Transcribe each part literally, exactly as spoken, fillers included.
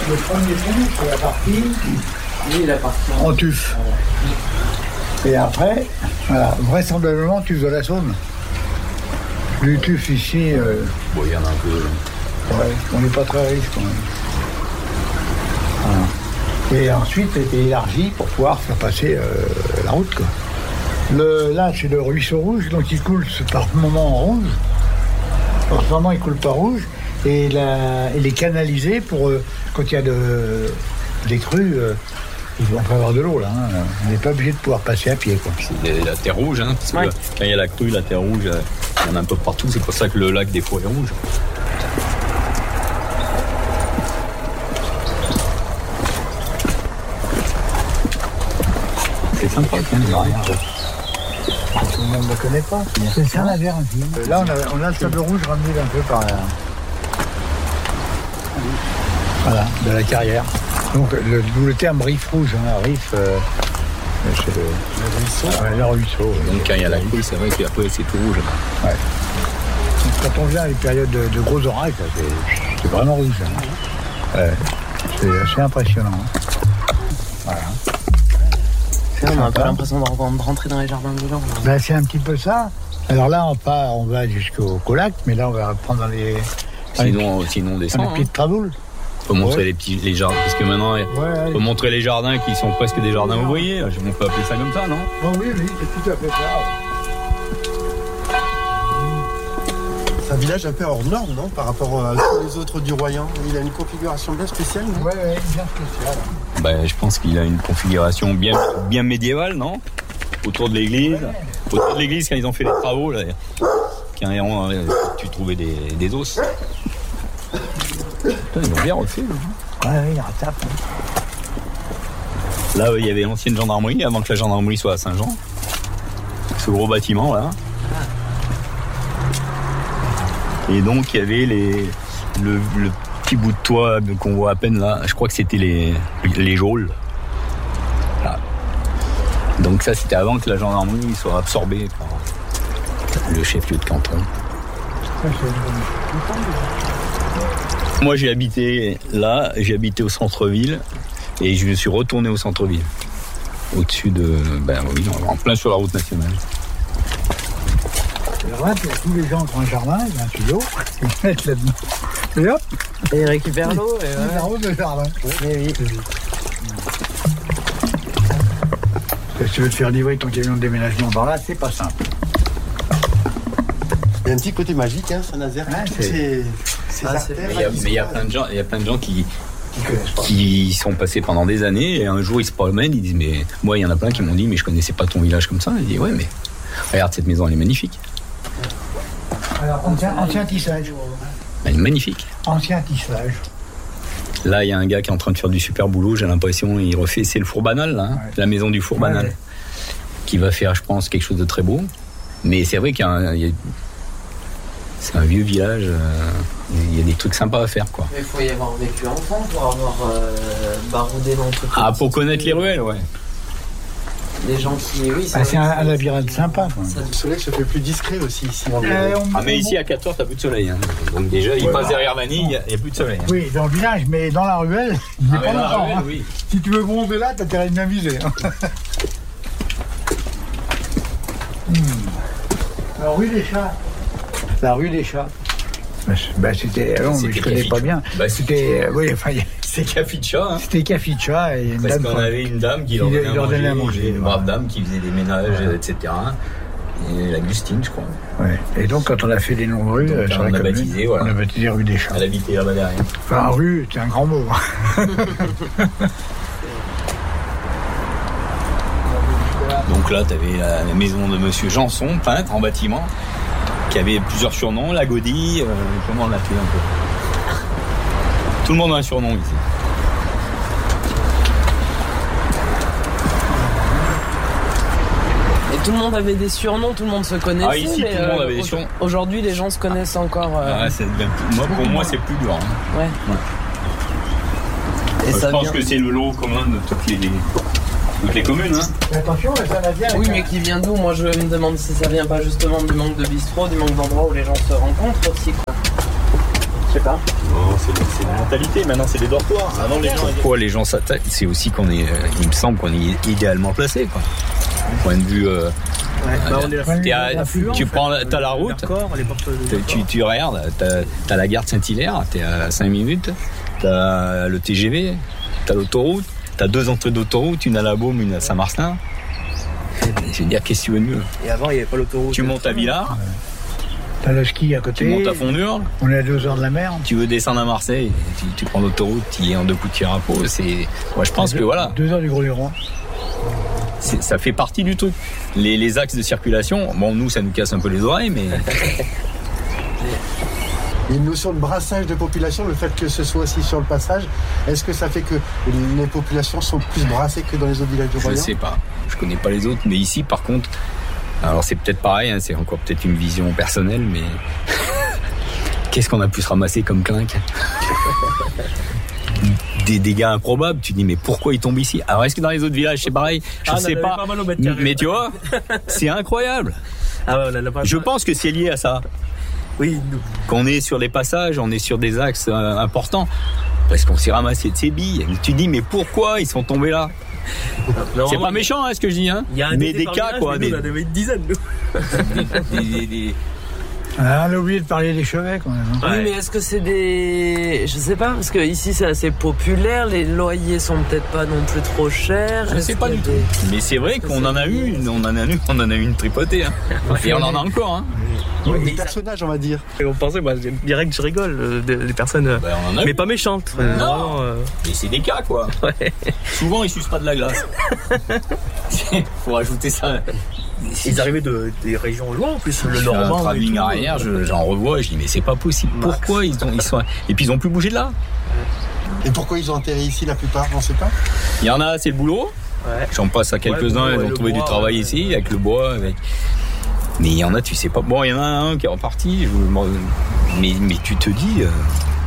le premier pont, c'est la partie, oui, la partie en tuf. Ouais. Et après, voilà, vraisemblablement tuf de la Saône. Le tuf ici, euh, bon, il y en a un peu. Ouais, on n'est pas très riche quand même. Voilà. Et ensuite, ça a été élargi pour pouvoir faire passer euh, la route, quoi. Le, là, c'est le ruisseau rouge, donc il coule par moment en rouge. En ce moment, il coule pas rouge. Et la, il est canalisé pour, euh, quand il y a de, des crues, euh, on peut avoir de l'eau, là. Hein. On n'est pas obligé de pouvoir passer à pied, quoi. C'est la terre rouge, hein, parce ouais. que quand il y a la crue, la terre rouge, il y en a un peu partout. C'est pour ça que le lac, des fois, est rouge. C'est sympa, quand même, rien. Tout le monde ne le connaît pas. C'est ça la verre. Là, on a, on a le sable rouge ramené un peu par là. Voilà, de la carrière. Donc, le, le terme riff rouge, hein, riff, euh, c'est le, le ruisseau. Ouais, le ruisseau. Donc, quand il y a la crue, c'est vrai qu'après, c'est tout rouge. Ouais. Donc, quand on vient à une période de, de gros orages, c'est, c'est vraiment rouge. Hein. Ouais. C'est assez impressionnant. Hein. Voilà. C'est on a un peu l'impression de rentrer dans les jardins de gens. Ben, c'est un petit peu ça. Alors là, on, part, on va jusqu'au lac, mais là, on va prendre dans les... Sinon, les, sinon on descend. Dans les petites travoules. Il faut montrer ouais. les petits les jardins, parce que maintenant, il ouais, ouais. faut montrer les jardins qui sont presque des jardins ouvriers. On peut appeler ça comme ça, non? Oh oui, oui, c'est tout à fait ça. C'est un village un peu hors norme, non? Par rapport à tous les autres du Royan. Il a une configuration bien spéciale, non? Oui, oui, bien spéciale. Ben, je pense qu'il a une configuration bien, bien médiévale, non? Autour de l'église. Ouais. Autour de l'église, quand ils ont fait les travaux, là, quand tu trouvais des, des os. Putain, ils ont bien refait. Oui, oui, il retape. Là, il y avait l'ancienne gendarmerie, avant que la gendarmerie soit à Saint-Jean. Ce gros bâtiment, là. Et donc, il y avait les, le, le petit bout de toit qu'on voit à peine là. Je crois que c'était les, les geôles. Là. Donc ça, c'était avant que la gendarmerie soit absorbée par le chef-lieu de canton. Moi, j'ai habité là, j'ai habité au centre-ville et je me suis retourné au centre-ville. Au-dessus de... Ben oui, en plein sur la route nationale. Alors là, tous les gens qui ont un jardin, il y a un tuyau, ils mettent là-dedans. Et hop, et ils récupèrent l'eau. Et ils arrosent le jardin. Mais oui. Si tu veux te faire livrer ton camion de déménagement par là, c'est pas simple. Il y a un petit côté magique, hein, Saint-Nazaire. Ouais, c'est... C'est, c'est ah, c'est... Mais il y a, mais il y a plein de gens, il y a plein de gens qui, qui sont passés pendant des années et un jour ils se promènent, ils disent mais moi il y en a plein qui m'ont dit mais je connaissais pas ton village comme ça. Ils disent ouais mais regarde cette maison, elle est magnifique. Alors ancien, ancien tissage. Elle est magnifique. Ancien tissage. Là, il y a un gars qui est en train de faire du super boulot, j'ai l'impression, il refait, c'est le four banal, là, hein, ouais. La maison du four banal, ouais. Qui va faire, je pense, quelque chose de très beau. Mais c'est vrai qu'il y a, un, il y a c'est un vieux village, euh, il y a des trucs sympas à faire, quoi. Mais il faut y avoir vécu enfant pour avoir euh, baroudé dans tout. Ah, pour connaître les ruelles, ouais. Les gens qui, oui, c'est, ah, c'est un, un labyrinthe sympa. Ça, le soleil se fait plus discret aussi ici. Euh, on, ah, mais ici à quatre heures, t'as plus de soleil. Hein. Donc déjà, ouais, il passe bah, derrière Vanille, il n'y a, a plus de soleil. Hein. Oui, dans le village, mais dans la ruelle, il n'est ah, pas dans longtemps. Hein. Oui. Si tu veux bronzer là, t'as intérêt de bien viser. Hein. hmm. La rue des Chats. La rue des Chats. Bah, c'était, non, mais je connais pas bien. Bah, c'était, euh, oui, enfin, c'était café de chat. Hein. C'était café de chat et une parce dame. Parce qu'on avait une dame qui leur donnait, leur donnait à manger. Une brave dame qui faisait des ménages, ouais. et cetera. Et la Gustine, je crois. Ouais. Et donc, quand on a fait des noms de rues, donc, sur on, la a commune, baptisé, voilà. On a baptisé rue des Chats. Elle habitait là-bas derrière. Enfin, rue, c'est un grand mot. Donc là, tu avais la, la maison de monsieur Janson, peintre en bâtiment, qui avait plusieurs surnoms, la Gaudie, euh, comment on l'appelait un peu. Tout le monde a un surnom ici. Et tout le monde avait des surnoms, tout le monde se connaissait. Ah, ici, mais tout le monde euh, avait des surnoms. Aujourd'hui, les gens se connaissent encore. Euh... Ah, c'est bien, moi, pour moi, c'est plus dur. Hein. Ouais. ouais. Et euh, ça je pense vient... que c'est le lot commun de toutes les, toutes les communes. Hein. Attention, ça va bien. Oui, mais qui vient d'où? Moi, je me demande si ça vient pas justement du manque de bistrot, du manque d'endroits où les gens se rencontrent aussi, quoi. sais pas. Non, c'est, c'est une mentalité, maintenant c'est des dortoirs. Avant, les gens, pourquoi les gens s'attaquent? C'est aussi qu'on est, euh, il me semble qu'on est idéalement placé, quoi. Du point de vue. Euh, ouais, bah on est à, la tu en prends, fait, t'as la route, tu, tu, tu regardes, t'as, t'as la gare de Saint-Hilaire, t'es à cinq minutes, t'as le T G V, t'as l'autoroute, t'as deux entrées d'autoroute, une à la Baume, une à Saint-Martin. Je veux dire, qu'est-ce que tu veux de mieux? Et avant, il n'y avait pas l'autoroute. Tu montes à Villars. T'as le ski à côté. Tu montes à Fondure. On est à deux heures de la mer. Tu veux descendre à Marseille, tu, tu prends l'autoroute, tu es en deux coups de Carapeau. C'est, moi, je pense deux, que voilà. Deux heures du Gros Léron. C'est, ça fait partie du truc. Les, les axes de circulation, bon, nous, ça nous casse un peu les oreilles, mais. Il y a une notion de brassage de population, le fait que ce soit aussi sur le passage. Est-ce que ça fait que les populations sont plus brassées que dans les autres villages du Royan? Je sais pas. Je connais pas les autres, mais ici, par contre, alors c'est peut-être pareil, hein, c'est encore peut-être une vision personnelle, mais qu'est-ce qu'on a pu se ramasser comme clinque? Des dégâts improbables. Tu dis mais pourquoi ils tombent ici? Alors est-ce que dans les autres villages c'est pareil? Je ah, sais pas. pas mais tu vois, c'est incroyable. Ah ouais, on a pas Je pense que c'est lié à ça. Oui, nous. Qu'on est sur des passages, on est sur des axes euh, importants, parce qu'on s'est ramassé de ces billes. Tu dis mais pourquoi ils sont tombés là? Non, c'est pas méchant hein, ce que je dis, hein. Il y a un mais des cas village, quoi. Mais des... nous, on avait une dizaine nous. des, des, des... Ah, on a oublié de parler des chevets quand même. Hein. Ouais. Oui, mais est-ce que c'est des... Je sais pas, parce que ici c'est assez populaire, les loyers sont peut-être pas non plus trop chers. Je sais pas du tout. Des... Mais c'est vrai qu'on en a eu, on en a eu, on en a eu une tripotée. Hein. Et on en a encore. Hein. Oui, des personnages, on va dire. Et on pensait, moi, direct, je rigole, des personnes, bah, mais pas méchantes. Non, vraiment, euh... mais c'est des cas, quoi. Ouais. Souvent, ils sucent pas de la glace. Faut rajouter ça. Ils arrivaient de, des régions loin, en plus, le Normand. Un travelling arrière, je, j'en revois, et je dis, mais c'est pas possible. Max. Pourquoi ils, ont, ils sont. Et puis, ils ont plus bougé de là. Et pourquoi ils ont atterri ici, la plupart, on sait pas? Il y en a, c'est le boulot. Ouais. J'en passe à quelques-uns, ouais, ils ont trouvé bois, du travail ouais. ici, avec le bois, avec. Mais il y en a, tu sais pas. Bon, il y en a un qui est reparti. Je... Mais, mais tu te dis. Euh...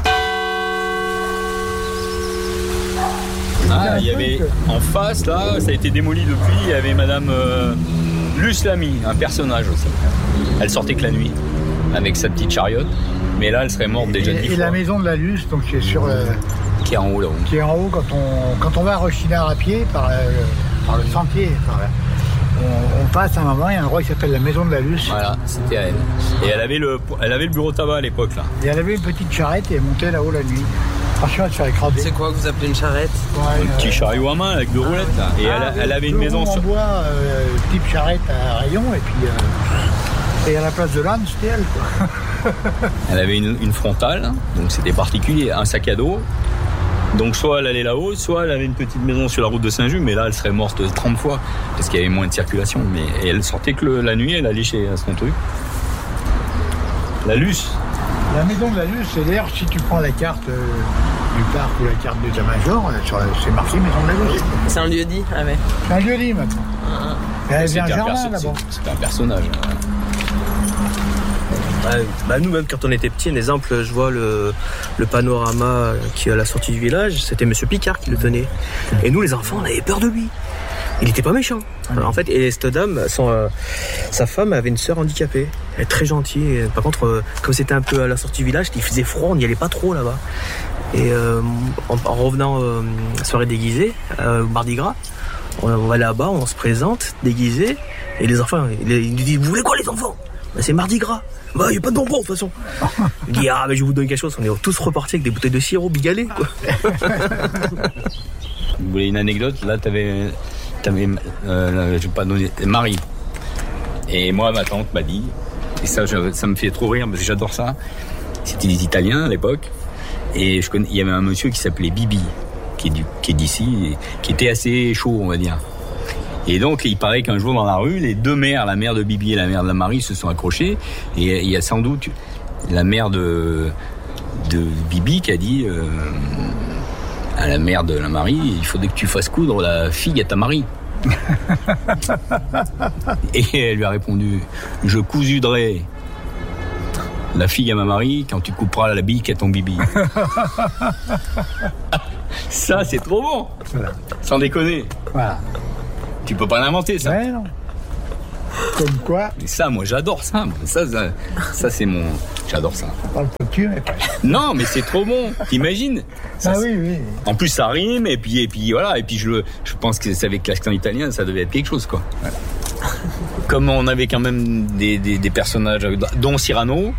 Ah, il y avait en face, là, ça a été démoli depuis. Il y avait Madame euh, Luce Lamy, un personnage aussi. Elle sortait que la nuit, avec sa petite chariote. Mais là, elle serait morte déjà dix fois. Et la maison de la Luce, donc qui est sur. Euh, qui est en haut là-haut. Qui est en haut quand on, quand on va à Rochinard à pied, par, euh, par le sentier. Par là. On, on passe à un moment, il y a un endroit qui s'appelle la maison de la Luce. Voilà, c'était à elle. Et elle avait le, elle avait le bureau tabac à l'époque là. Et elle avait une petite charrette et elle montait là-haut la nuit. Franchement, elle se fait écraser. C'est quoi que vous appelez une charrette? Ouais, Un euh... petit chariot à main avec deux ah, roulettes là. Et ah, elle, elle avait une maison sur. En bois, euh, type charrette à rayon et puis. Euh... Et à la place de l'âne, c'était elle quoi. Elle avait une, une frontale, donc c'était particulier, un sac à dos. Donc soit elle allait là-haut, soit elle avait une petite maison sur la route de Saint-Just, mais là elle serait morte trente fois, parce qu'il y avait moins de circulation. Mais et elle sortait que le, la nuit, elle allait chez son truc. La Luce. La maison de la Luce, c'est d'ailleurs, si tu prends la carte euh, du parc ou la carte d'état-major, c'est marqué maison de la Luce. C'est un lieu-dit, ah ouais. C'est un lieu-dit maintenant. Ah. Il y avait un jardin perso- là-bas. C'était un personnage. Ouais, bah nous même quand on était petits, un exemple, je vois le, le panorama qui est à la sortie du village, c'était Monsieur Picard qui le tenait. Et nous les enfants, on avait peur de lui. Il était pas méchant. Alors, en fait, et cette dame, son, euh, sa femme avait une sœur handicapée. Elle est très gentille. Et, par contre, euh, comme c'était un peu à la sortie du village, il faisait froid, on n'y allait pas trop là-bas. Et euh, en, en revenant euh, soirée déguisée, euh, Mardi Gras, on, on va là-bas, on se présente déguisé, et les enfants, ils il nous disent, vous voulez quoi les enfants? Bah, c'est Mardi Gras. Bah, il n'y a pas de bonbons de toute façon. Il dit, ah, mais je vais vous donner quelque chose. On est tous repartis avec des bouteilles de sirop bigalé, quoi. Vous voulez une anecdote? Là, t'avais. T'avais, euh, je vais pas donner, Marie. Et moi, ma tante m'a dit, et ça, je, ça me fait trop rire parce que j'adore ça. C'était des Italiens à l'époque, et je connais, il y avait un monsieur qui s'appelait Bibi, qui est, du, qui est d'ici, et, qui était assez chaud, on va dire. Et donc, il paraît qu'un jour dans la rue, les deux mères, la mère de Bibi et la mère de la Marie, se sont accrochées, et il y a sans doute la mère de, de Bibi qui a dit. Euh, à la mère de la Marie, il faudrait que tu fasses coudre la fille à ta Marie. Et elle lui a répondu, je cousudrai la fille à ma Marie quand tu couperas la bille à ton Bibi. Ça, c'est trop bon. Voilà. Sans déconner. Voilà. Tu peux pas l'inventer, ça. Ouais, non. Comme quoi, Et ça, moi, j'adore ça. Ça, ça, ça c'est mon... J'adore ça. on parle pas de cul, mais pas. Non, mais c'est trop bon. T'imagines ça, Ah c'est- oui, oui. En plus, ça rime, et puis, et puis voilà. Et puis, je, le- je pense que c'est avec l'accent italien, ça devait être quelque chose, quoi. Ouais. Comme on avait quand même des, des, des personnages, dont Cyrano,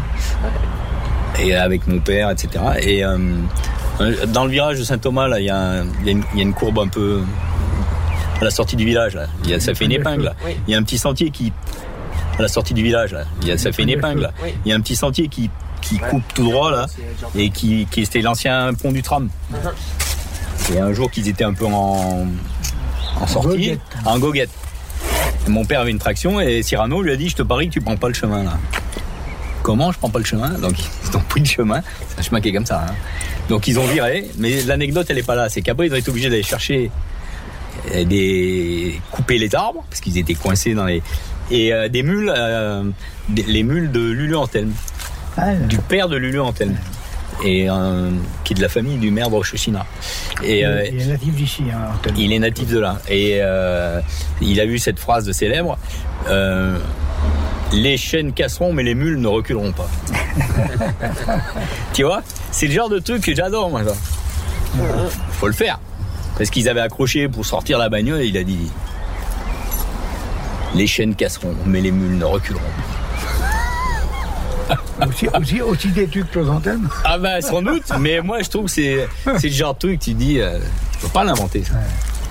et avec mon père, et cetera. Et euh, dans le virage de Saint-Thomas, là, il y, a un- il y, a une- il y a une courbe un peu à la sortie du village. Là. Il y a, ça fait une épingle. Là. Oui. Il y a un petit sentier qui, à la sortie du village, là. Il y a, ça fait une épingle. Là. Oui. Il y a un petit sentier qui, qui coupe tout droit là, et qui, qui était l'ancien pont du tram. Et un jour qu'ils étaient un peu en, en sortie, goguette. en goguette. Et mon père avait une traction et Cyrano lui a dit, je te parie que tu prends pas le chemin là. Comment je prends pas le chemin? Donc ils ont pris le chemin, c'est un chemin qui est comme ça. Hein. Donc ils ont viré, mais l'anecdote elle est pas là, c'est qu'après ils ont été obligés d'aller chercher des couper les arbres parce qu'ils étaient coincés dans les et euh, des mules, euh, des- les mules de Lulu Antelme, Ah, du père de Lulu Antelme, et euh, qui est de la famille du maire de Rochechina. Et euh, il est natif d'ici, hein, Antoine. il est natif de là. Et euh, il a eu cette phrase de célèbre euh, les chênes casseront, mais les mules ne reculeront pas. Tu vois, c'est le genre de truc que j'adore, moi. Ça. Faut le faire. Parce qu'ils avaient accroché pour sortir la bagnole et il a dit les chênes casseront, mais les mules ne reculeront pas. Aussi, aussi, aussi têtu que Claude Antelme. Ah bah sans doute, mais moi je trouve que c'est, c'est le genre de truc que tu dis, euh, tu peux pas l'inventer ça.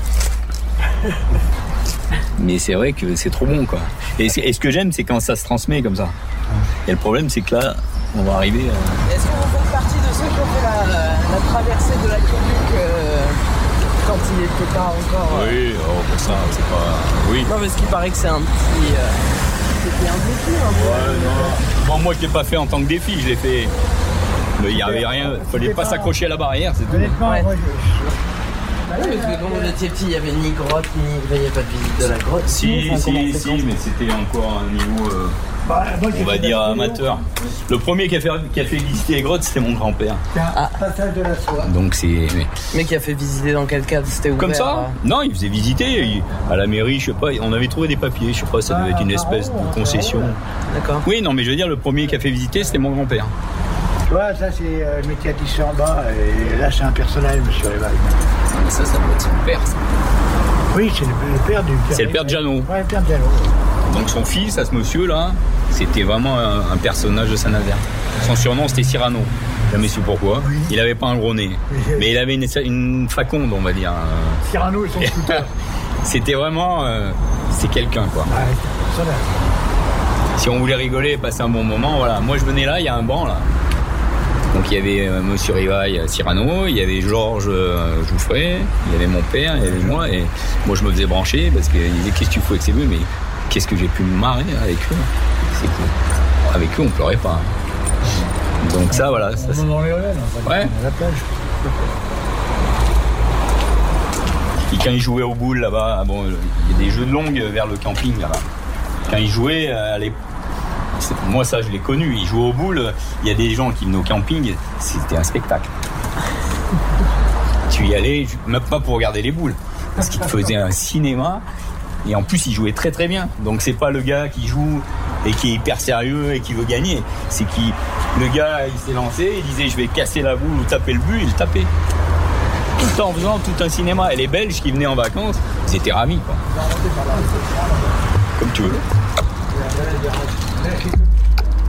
Mais c'est vrai que c'est trop bon quoi. Et, c'est- et ce que j'aime c'est quand ça se transmet comme ça. Et le problème c'est que là, on va arriver à... Est-ce que vous faites partie de ceux qui ont fait la, la traversée de l'aqueduc euh, quand il n'était pas encore... euh, Oui, oh, pour ça, c'est pas... Oui. Non, parce qu'il paraît que c'est un petit... euh, C'était un défi, un peu. Ouais, non. Bon, moi je l'ai pas fait en tant que défi, je l'ai fait... Mais il y avait rien, il fallait pas s'accrocher à la barrière, c'est tout. Honnêtement, Ouais. moi, je- Oui, parce que quand vous étiez petit, il n'y avait ni grotte, ni... il n'y avait pas de visite de la grotte. Si, Enfin, comment si, c'est si, quand- mais c'était encore un niveau, euh, bah, moi, j'ai on va fait dire, la vidéo. amateur. Le premier qui a fait, qui a fait visiter les grottes, c'était mon grand-père. C'est un passage de la soie. Donc c'est... mais- Mais qui a fait visiter dans quel cadre? C'était ouvert Comme ça euh, Non, il faisait visiter. il- À la mairie, je sais pas, on avait trouvé des papiers, je sais pas, ça devait être une espèce de concession. D'accord. Oui, non, mais je veux dire, le premier qui a fait visiter, c'était mon grand-père. Tu vois, ça, c'est euh, le métier à tisser en bas. Et là, c'est un personnage, monsieur Rival. Ça, ça doit être son père, ça. Oui, c'est le, le père du. C'est le père de Jeannot. Ouais, le père de Jeannot. Donc son fils, à ce monsieur-là, c'était vraiment un, un personnage de Saint-Nazaire. Son surnom, c'était Cyrano. Jamais su pourquoi. Oui. Il avait pas un gros nez. Mais il avait une, une faconde, on va dire. Cyrano et son scooter. C'était vraiment... euh, c'est quelqu'un, quoi. Ouais, c'est un personnage. Si on voulait rigoler et passer un bon moment, voilà. Moi, je venais là, il y a un banc, là. Donc, il y avait euh, Monsieur Rivail, euh, Cyrano, il y avait Georges euh, Jouffret, il y avait mon père, il y avait moi, et moi, je me faisais brancher parce qu'il disait, qu'est-ce que tu fous avec ces vieux? Mais qu'est-ce que j'ai pu me marrer avec eux? C'est cool. Avec eux, on pleurait pas. Donc, ça, voilà. Ça, On c'est- est dans les ruelles, on va Ouais. dire, à la plage. Et quand ils jouaient au boule là-bas, bon, il y a des jeux de longue vers le camping là-bas. Quand ils jouaient, euh, à l'ép- c'est- moi ça je l'ai connu, ils jouaient au boule, il y a des gens qui venaient au camping, c'était un spectacle. Tu y allais, même pas pour regarder les boules, parce qu'ils te faisaient un cinéma, et en plus ils jouaient très très bien. Donc c'est pas le gars qui joue et qui est hyper sérieux et qui veut gagner, c'est qui le gars il s'est lancé, il disait je vais casser la boule ou taper le but, il tapait. Tout en faisant tout un cinéma. Et les Belges qui venaient en vacances, ils étaient ravis, quoi. Comme tu veux.